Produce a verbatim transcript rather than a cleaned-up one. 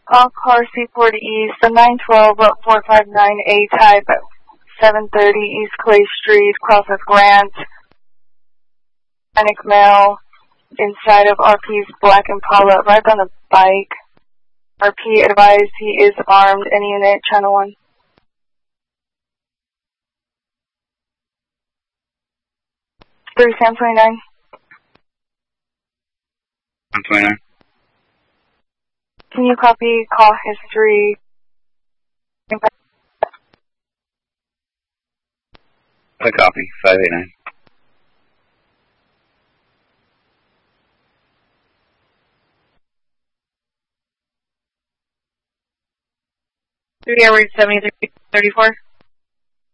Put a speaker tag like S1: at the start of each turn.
S1: Call car C four East, the nine twelve four five nine A type at seven thirty East Clay Street, crosses Grant. Panic male inside of R P's black Impala, rides on a bike. R P advised he is armed. Any unit, channel one. three Sam twenty-nine.
S2: Sam twenty-nine.
S1: Can you copy call history?
S2: I copy, five eight nine.
S1: three hours, seventy-three thirty-four.